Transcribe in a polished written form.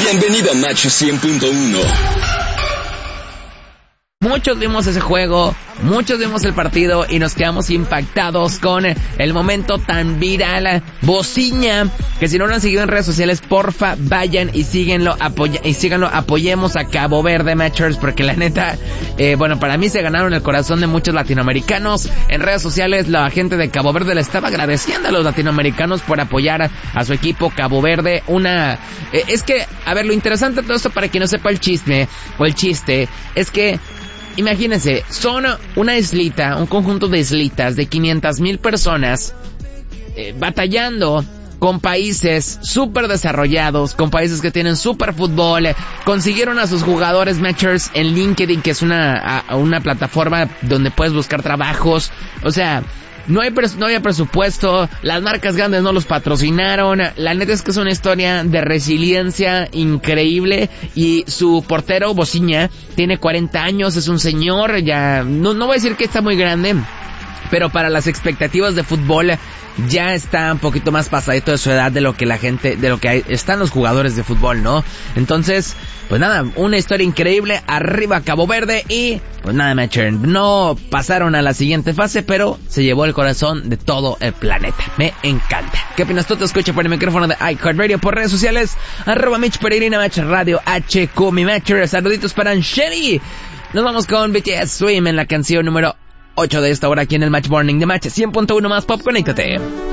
Bienvenido a Match 100.1. Muchos vimos ese juego, muchos vimos el partido y nos quedamos impactados con el momento tan viral. Bociña, que si no lo han seguido en redes sociales, porfa, vayan y síganlo, apoyemos a Cabo Verde Matchers, porque la neta, para mí se ganaron el corazón de muchos latinoamericanos. En redes sociales la gente de Cabo Verde le estaba agradeciendo a los latinoamericanos por apoyar a su equipo Cabo Verde. Es que, a ver, lo interesante de todo esto, para quien no sepa el chisme, es que imagínense, son una islita, un conjunto de islitas de 500,000 personas batallando con países súper desarrollados, con países que tienen súper fútbol. Consiguieron a sus jugadores Matchers en LinkedIn, que es una plataforma donde puedes buscar trabajos. O sea, no había presupuesto, las marcas grandes no los patrocinaron. La neta es que es una historia de resiliencia increíble. Y su portero, Bociña, tiene 40 años, es un señor, ya no voy a decir que está muy grande, pero para las expectativas de fútbol ya está un poquito más pasadito de su edad de lo que están los jugadores de fútbol, ¿no? Entonces, pues nada, una historia increíble. Arriba Cabo Verde. Y pues nada, Matcher, no pasaron a la siguiente fase, pero se llevó el corazón de todo el planeta. Me encanta. ¿Qué opinas tú? Te escucho por el micrófono de iHeartRadio, por redes sociales, @Mitch Peregrina, Match Radio HQ, mi Matcher. Saluditos para Chevy. Nos vamos con BTS Swim en la canción número 8 de esta hora aquí en el Match Morning de Match 100.1 más pop. Conéctate.